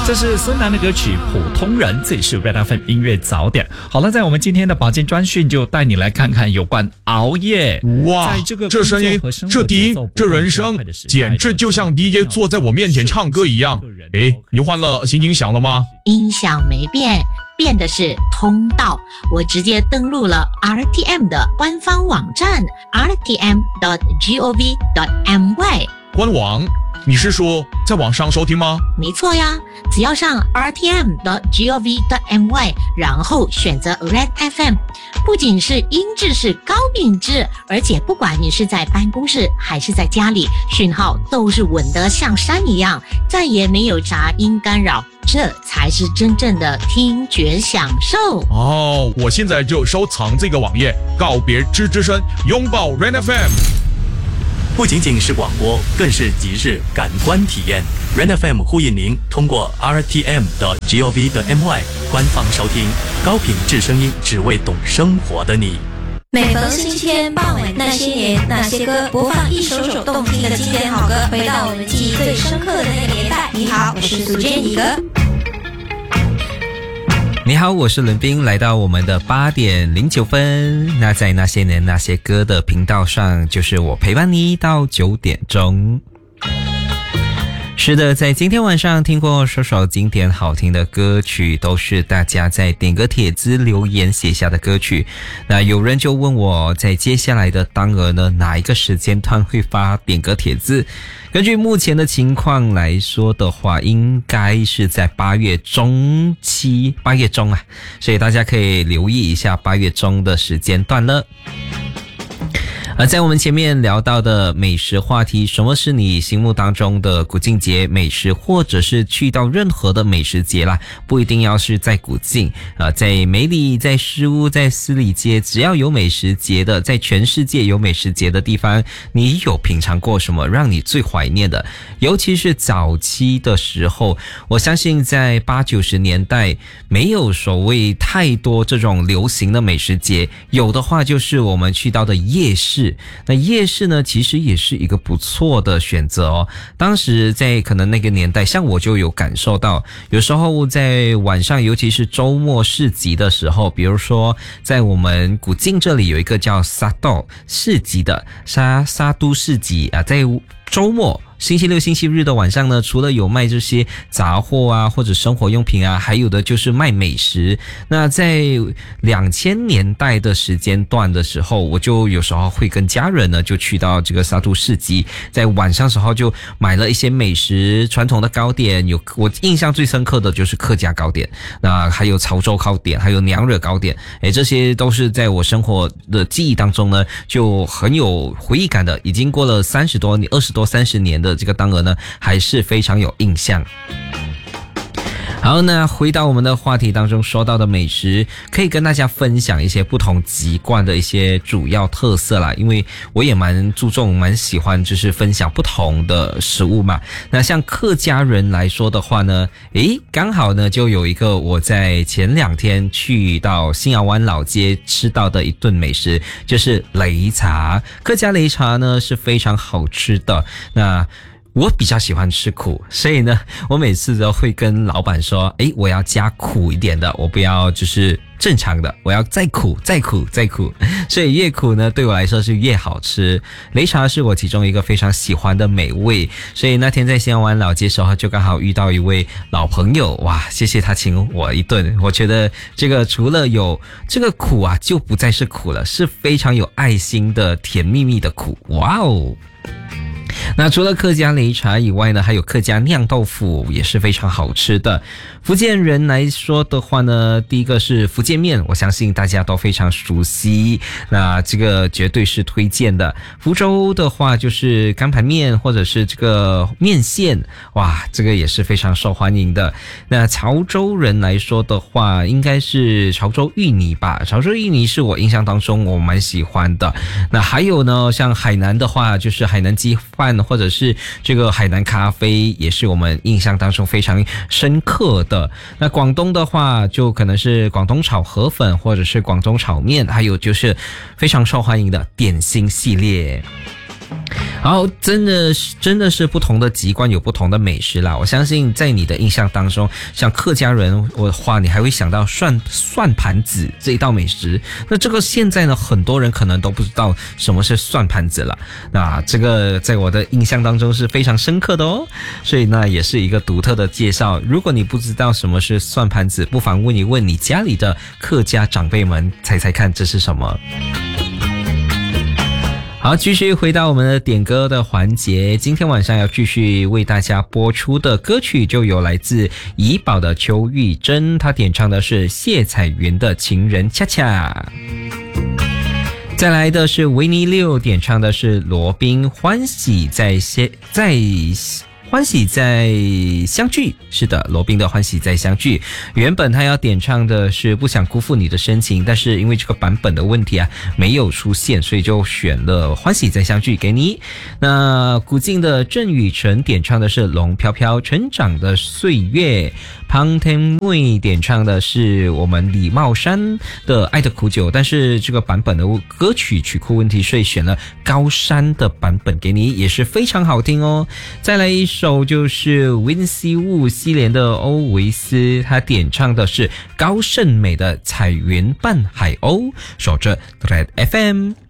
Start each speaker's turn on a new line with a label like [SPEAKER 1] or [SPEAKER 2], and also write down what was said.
[SPEAKER 1] 这是孙楠的歌曲《普通人》，这里是 Red FM 音乐早点。好了，在我们今天的保健专讯就带你来看看有关熬夜。
[SPEAKER 2] 哇，这声音，这低音，这人声，简直就像 DJ 坐在我面前唱歌一样。诶，你换了新音响了吗？
[SPEAKER 3] 音响没变，变的是通道。我直接登录了 RTM 的官方网站 rtm.gov.my
[SPEAKER 2] 官网。你是说在网上收听吗？
[SPEAKER 3] 没错呀，只要上 rtm.gov.my 然后选择 Red FM， 不仅是音质是高品质，而且不管你是在办公室还是在家里，讯号都是稳得像山一样，再也没有杂音干扰，这才是真正的听觉享受。
[SPEAKER 2] 哦，我现在就收藏这个网页，告别吱吱声，拥抱 Red FM。
[SPEAKER 4] 不仅仅是广播，更是即日感官体验。Red FM 呼应您通过 rtm.gov.my 官方收听高品质声音，只为懂生活的你。
[SPEAKER 5] 每逢星期天傍晚，那些年那些歌，播放一首首动听的经典好歌，回到我们记忆最深刻的那个年代。你好，我是苏建怡哥。
[SPEAKER 6] 你好，我是伦斌，来到我们的8点09分。那在那些年那些歌的频道上，就是我陪伴你到9点钟。是的，在今天晚上听过首首经典好听的歌曲，都是大家在点歌帖子留言写下的歌曲。那有人就问我，在接下来的当儿呢，哪一个时间段会发点歌帖子？根据目前的情况来说的话，应该是在8月中啊，所以大家可以留意一下8月中的时间段了。而在我们前面聊到的美食话题，什么是你心目当中的古晋节美食，或者是去到任何的美食节啦，不一定要是在古晋在梅里、在诗屋、在司礼街，只要有美食节的，在全世界有美食节的地方，你有品尝过什么让你最怀念的？尤其是早期的时候，我相信在80、90年代没有所谓太多这种流行的美食节，有的话就是我们去到的夜市。那夜市呢，其实也是一个不错的选择哦。当时在可能那个年代，像我就有感受到，有时候在晚上，尤其是周末市集的时候，比如说在我们古晋这里有一个叫沙都市集的沙都市集啊，在周末星期六、星期日的晚上呢，除了有卖这些杂货啊，或者生活用品啊，还有的就是卖美食。那在2000年代的时间段的时候，我就有时候会跟家人呢，就去到这个沙都市集，在晚上时候就买了一些美食、传统的糕点。我印象最深刻的就是客家糕点，那还有潮州糕点，还有娘惹糕点。这些都是在我生活的记忆当中呢，就很有回忆感的。已经过了20多、30年的这个当儿呢，还是非常有印象。好，那回到我们的话题当中说到的美食，可以跟大家分享一些不同籍贯的一些主要特色啦，因为我也蛮喜欢就是分享不同的食物嘛。那像客家人来说的话呢，刚好呢就有一个我在前2天去到新窑湾老街吃到的一顿美食，就是擂茶。客家擂茶呢是非常好吃的，那我比较喜欢吃苦，所以呢我每次都会跟老板说，我要加苦一点的，我不要就是正常的，我要再苦再苦再苦，所以越苦呢对我来说是越好吃。擂茶是我其中一个非常喜欢的美味，所以那天在新窑湾老街时候就刚好遇到一位老朋友，哇，谢谢他请我一顿。我觉得这个除了有这个苦啊，就不再是苦了，是非常有爱心的甜蜜蜜的苦，哇哦。那除了客家擂茶以外呢，还有客家酿豆腐也是非常好吃的。福建人来说的话呢，第一个是福建面，我相信大家都非常熟悉，那这个绝对是推荐的。福州的话就是干盘面或者是这个面线，哇，这个也是非常受欢迎的。那潮州人来说的话，应该是潮州芋泥吧，潮州芋泥是我印象当中我蛮喜欢的。那还有呢，像海南的话就是海南鸡饭或者是这个海南咖啡，也是我们印象当中非常深刻的。那广东的话就可能是广东炒河粉或者是广东炒面，还有就是非常受欢迎的点心系列。 好，真的是不同的籍贯有不同的美食啦。我相信在你的印象当中，像客家人的话，你还会想到蒜盘子这一道美食。那这个现在呢，很多人可能都不知道什么是蒜盘子了。那这个在我的印象当中是非常深刻的哦，所以那也是一个独特的介绍。如果你不知道什么是蒜盘子，不妨问一问你家里的客家长辈们，猜猜看这是什么。好，继续回到我们的点歌的环节。今天晚上要继续为大家播出的歌曲就有来自怡保的邱玉珍，她点唱的是谢彩云的情人恰恰。再来的是维尼六点唱的是罗宾欢喜在相聚。是的，罗宾的欢喜在相聚。原本他要点唱的是不想辜负你的深情，但是因为这个版本的问题啊没有出现，所以就选了欢喜在相聚给你。那古晋的郑雨辰点唱的是龙飘飘成长的岁月。庞天妹点唱的是我们李茂山的爱的苦酒，但是这个版本的歌曲曲库问题，所以选了高山的版本给你，也是非常好听哦。再来一首就是 Wincy Wu 西联的欧维斯，他点唱的是高胜美的彩云伴海鸥。守着 Red FM。